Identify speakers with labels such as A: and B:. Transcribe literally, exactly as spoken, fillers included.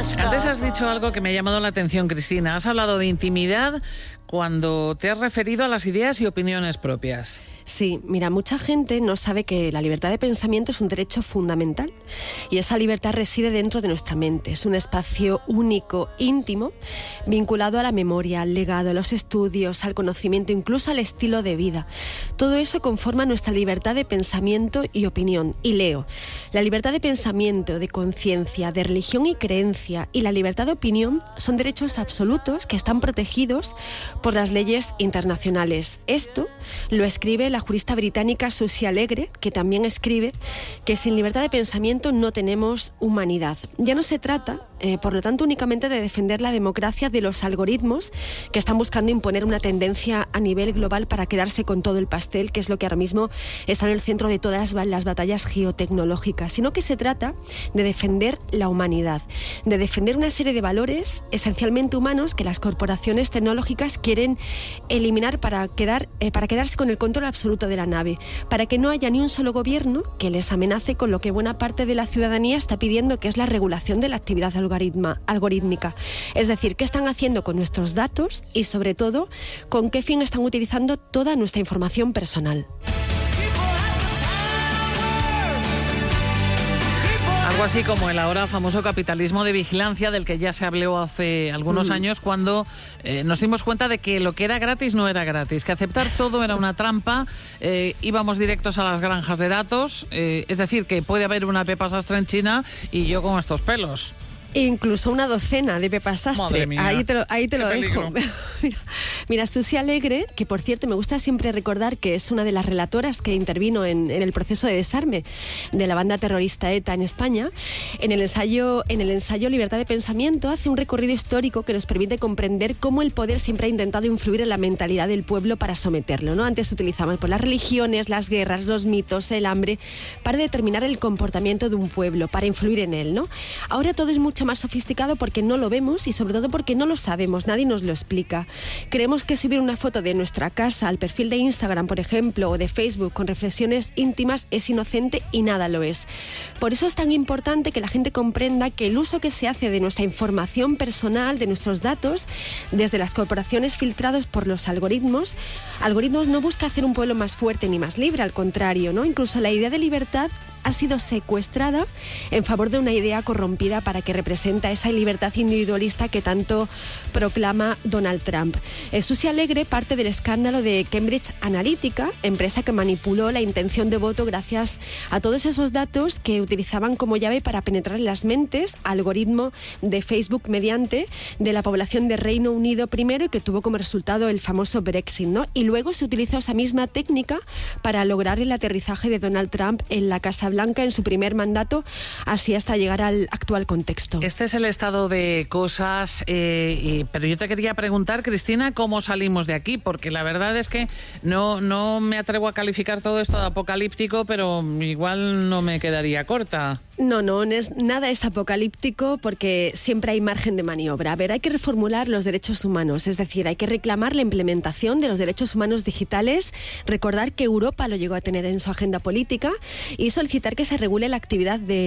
A: Antes has dicho algo que me ha llamado la atención, Cristina. Has hablado de intimidad cuando te has referido a las ideas y opiniones propias.
B: Sí, mira, mucha gente no sabe que la libertad de pensamiento es un derecho fundamental y esa libertad reside dentro de nuestra mente. Es un espacio único, íntimo, vinculado a la memoria, al legado, a los estudios, al conocimiento, incluso al estilo de vida. Todo eso conforma nuestra libertad de pensamiento y opinión. Y leo, la libertad de pensamiento, de conciencia, de religión y creencia y la libertad de opinión son derechos absolutos que están protegidos por las leyes internacionales. Esto lo escribe la jurista británica Susie Alegre, que también escribe que sin libertad de pensamiento no tenemos humanidad. Ya no se trata, eh, por lo tanto, únicamente de defender la democracia de los algoritmos que están buscando imponer una tendencia a nivel global para quedarse con todo el pastel, que es lo que ahora mismo está en el centro de todas las batallas geotecnológicas, sino que se trata de defender la humanidad, de defender una serie de valores esencialmente humanos que las corporaciones tecnológicas quieren eliminar para, quedar, eh, para quedarse con el control absoluto de la nave, para que no haya ni un solo gobierno que les amenace con lo que buena parte de la ciudadanía está pidiendo, que es la regulación de la actividad algoritma, algorítmica. Es decir, qué están haciendo con nuestros datos y, sobre todo, con qué fin están utilizando toda nuestra información personal.
A: Algo así como el ahora famoso capitalismo de vigilancia del que ya se habló hace algunos mm. años, cuando eh, nos dimos cuenta de que lo que era gratis no era gratis, que aceptar todo era una trampa, eh, íbamos directos a las granjas de datos, eh, es decir, que puede haber una Pepa Sastre en China y yo con estos pelos.
B: Incluso una docena de Pepa Sastre.
A: Madre mía,
B: ahí te lo, ahí te lo dejo. mira, mira, Susie Alegre, que por cierto me gusta siempre recordar que es una de las relatoras que intervino en, en el proceso de desarme de la banda terrorista ETA en España, en el ensayo, en el ensayo Libertad de Pensamiento hace un recorrido histórico que nos permite comprender cómo el poder siempre ha intentado influir en la mentalidad del pueblo para someterlo, ¿no? Antes utilizaban pues, las religiones, las guerras, los mitos, el hambre, para determinar el comportamiento de un pueblo, para influir en él, ¿no? Ahora todo es mucho más sofisticado porque no lo vemos y sobre todo porque no lo sabemos, nadie nos lo explica. Creemos que subir una foto de nuestra casa al perfil de Instagram, por ejemplo, o de Facebook con reflexiones íntimas es inocente y nada lo es. Por eso es tan importante que la gente comprenda que el uso que se hace de nuestra información personal, de nuestros datos, desde las corporaciones filtrados por los algoritmos, algoritmos no busca hacer un pueblo más fuerte ni más libre, al contrario, ¿no? Incluso la idea de libertad ha sido secuestrada en favor de una idea corrompida para que representa esa libertad individualista que tanto proclama Donald Trump. Eh, Susie Alegre parte del escándalo de Cambridge Analytica, empresa que manipuló la intención de voto gracias a todos esos datos que utilizaban como llave para penetrar en las mentes, algoritmo de Facebook mediante de la población de Reino Unido primero, y que tuvo como resultado el famoso Brexit, ¿no? Y luego se utilizó esa misma técnica para lograr el aterrizaje de Donald Trump en la Casa Blanca en su primer mandato, así hasta llegar al actual contexto.
A: Este es el estado de cosas, eh, y, pero yo te quería preguntar, Cristina, ¿cómo salimos de aquí? Porque la verdad es que no, no me atrevo a calificar todo esto de apocalíptico, pero igual no me quedaría corta.
B: No, no, no es, nada es apocalíptico porque siempre hay margen de maniobra. A ver, hay que reformular los derechos humanos, es decir, hay que reclamar la implementación de los derechos humanos digitales, recordar que Europa lo llegó a tener en su agenda política y solicitar que se regule la actividad de